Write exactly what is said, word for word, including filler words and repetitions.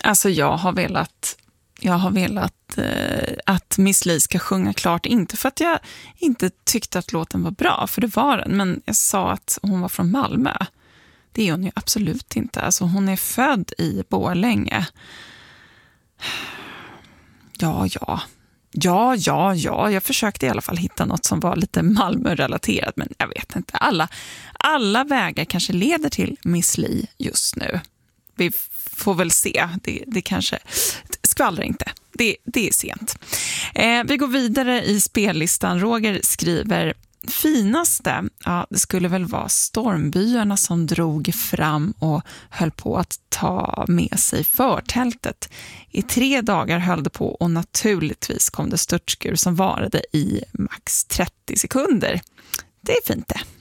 Alltså jag har velat, jag har velat eh, att Miss Li ska sjunga klart. Inte för att jag inte tyckte att låten var bra, för det var den. Men jag sa att hon var från Malmö. Det är hon ju absolut inte. Alltså hon är född i Borlänge. Ja, ja. Ja, ja, ja. Jag försökte i alla fall hitta något som var lite Malmö-relaterat. Men jag vet inte. Alla, alla vägar kanske leder till Miss Li just nu. Vi får väl se. Det, det kanske skvallrar inte. Det, det är sent. Eh, vi går vidare i spellistan. Roger skriver: finaste, ja, det skulle väl vara stormbyarna som drog fram och höll på att ta med sig förtältet. I tre dagar höll det på och naturligtvis kom det störtskur som varade i max trettio sekunder. Det är fint det.